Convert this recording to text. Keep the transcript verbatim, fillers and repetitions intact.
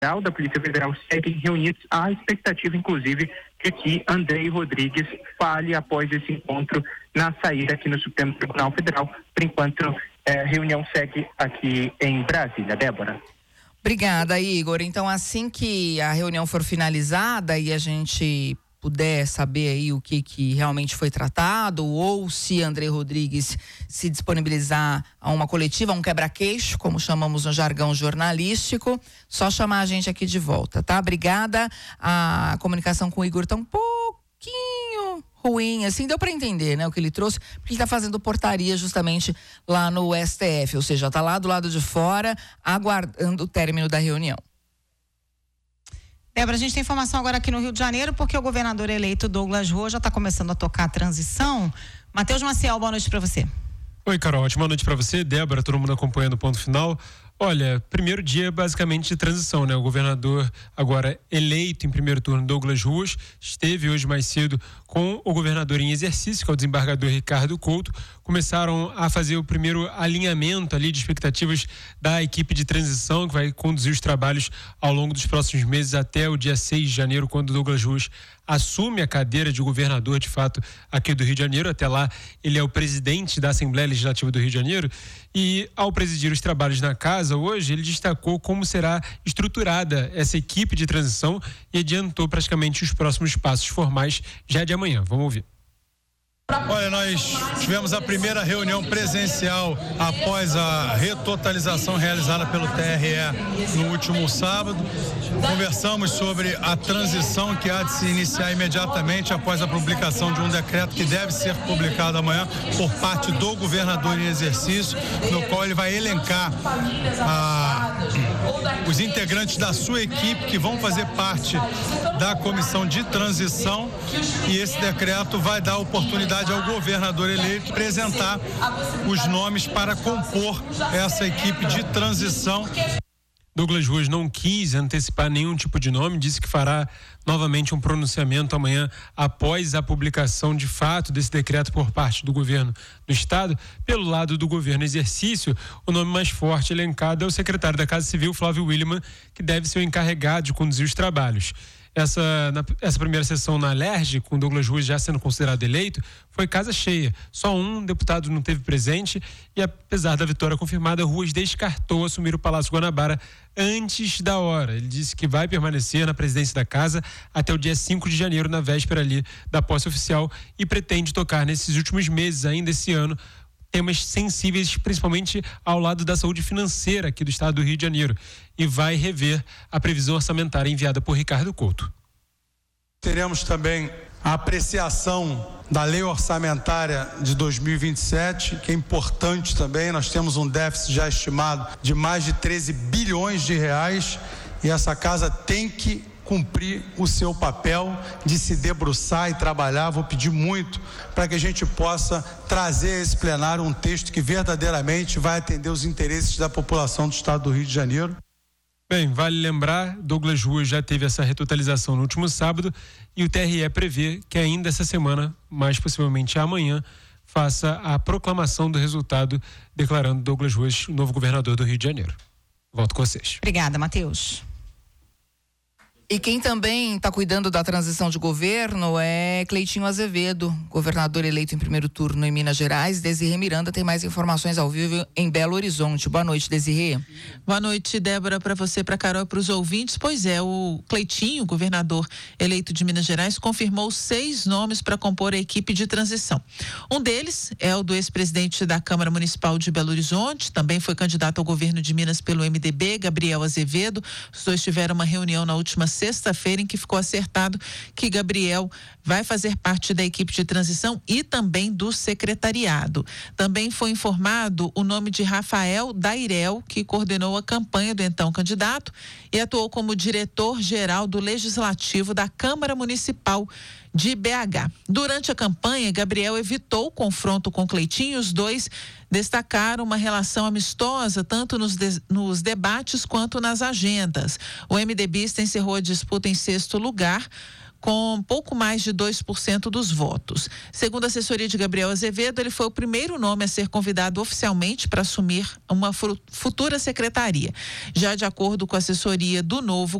da Polícia Federal seguem reunidos. Há expectativa, inclusive, de que Andrei Rodrigues fale após esse encontro na saída aqui no Supremo Tribunal Federal. Por enquanto, a reunião segue aqui em Brasília. Débora. Obrigada, Igor. Então, assim que a reunião for finalizada e a gente puder saber aí o que, que realmente foi tratado, ou se Andrei Rodrigues se disponibilizar a uma coletiva, a um quebra-queixo, como chamamos no jargão jornalístico, só chamar a gente aqui de volta, tá? Obrigada. A comunicação com o Igor tá um pouquinho ruim, assim, deu para entender, né, o que ele trouxe, porque ele tá fazendo portaria justamente lá no S T F, ou seja, tá lá do lado de fora, aguardando o término da reunião. Débora, a gente tem informação agora aqui no Rio de Janeiro, porque o governador eleito Douglas Rua já está começando a tocar a transição. Matheus Maciel, boa noite para você. Oi, Carol, ótima noite para você, Débora, todo mundo acompanhando o Ponto Final. Olha, primeiro dia basicamente de transição, né? O governador agora eleito em primeiro turno, Douglas Rua, esteve hoje mais cedo com o governador em exercício, que é o desembargador Ricardo Couto. Começaram a fazer o primeiro alinhamento ali de expectativas da equipe de transição, que vai conduzir os trabalhos ao longo dos próximos meses até o dia seis de janeiro, quando Douglas Rua assume a cadeira de governador, de fato, aqui do Rio de Janeiro. Até lá, ele é o presidente da Assembleia Legislativa do Rio de Janeiro. E, ao presidir os trabalhos na casa hoje, ele destacou como será estruturada essa equipe de transição e adiantou praticamente os próximos passos formais já de amanhã. Vamos ouvir. Olha, nós tivemos a primeira reunião presencial após a retotalização realizada pelo T R E no último sábado. Conversamos sobre a transição que há de se iniciar imediatamente após a publicação de um decreto que deve ser publicado amanhã por parte do governador em exercício, no qual ele vai elencar a, os integrantes da sua equipe que vão fazer parte da comissão de transição, e esse decreto vai dar oportunidade ao governador eleito apresentar os nomes para compor essa equipe de transição. Douglas Rua não quis antecipar nenhum tipo de nome, disse que fará novamente um pronunciamento amanhã após a publicação de fato desse decreto por parte do governo do estado. Pelo lado do governo exercício, o nome mais forte elencado é o secretário da Casa Civil, Flávio Williman, que deve ser o encarregado de conduzir os trabalhos. Essa, na, essa primeira sessão na Alerj, com Douglas Rua já sendo considerado eleito, foi casa cheia. Só um deputado não teve presente e, apesar da vitória confirmada, Rua descartou assumir o Palácio Guanabara antes da hora. Ele disse que vai permanecer na presidência da casa até o dia cinco de janeiro, na véspera ali da posse oficial, e pretende tocar nesses últimos meses, ainda esse ano, temas sensíveis, principalmente ao lado da saúde financeira aqui do estado do Rio de Janeiro, e vai rever a previsão orçamentária enviada por Ricardo Couto. Teremos também a apreciação da lei orçamentária de dois mil e vinte e sete, que é importante também. Nós temos um déficit já estimado de mais de treze bilhões de reais, e essa casa tem que cumprir o seu papel de se debruçar e trabalhar. Vou pedir muito para que a gente possa trazer a esse plenário um texto que verdadeiramente vai atender os interesses da população do estado do Rio de Janeiro. Bem, vale lembrar, Douglas Rua já teve essa retotalização no último sábado, e o T R E prevê que ainda essa semana, mais possivelmente amanhã, faça a proclamação do resultado, declarando Douglas Rua o novo governador do Rio de Janeiro. Volto com vocês. Obrigada, Matheus. E quem também está cuidando da transição de governo é Cleitinho Azevedo, governador eleito em primeiro turno em Minas Gerais. Desirê Miranda tem mais informações ao vivo em Belo Horizonte. Boa noite, Desirê. Boa noite, Débora, para você, para Carol e para os ouvintes. Pois é, o Cleitinho, governador eleito de Minas Gerais, confirmou seis nomes para compor a equipe de transição. Um deles é o do ex-presidente da Câmara Municipal de Belo Horizonte, também foi candidato ao governo de Minas pelo M D B, Gabriel Azevedo. Os dois tiveram uma reunião na última sexta-feira em que ficou acertado que Gabriel vai fazer parte da equipe de transição e também do secretariado. Também foi informado o nome de Rafael Dairel, que coordenou a campanha do então candidato e atuou como diretor-geral do Legislativo da Câmara Municipal de B H. Durante a campanha, Gabriel evitou o confronto com Cleitinho. Os dois destacaram uma relação amistosa tanto nos, de, nos debates quanto nas agendas. O MDBista encerrou a disputa em sexto lugar, com pouco mais de dois por cento dos votos. Segundo a assessoria de Gabriel Azevedo, ele foi o primeiro nome a ser convidado oficialmente para assumir uma futura secretaria. Já de acordo com a assessoria do novo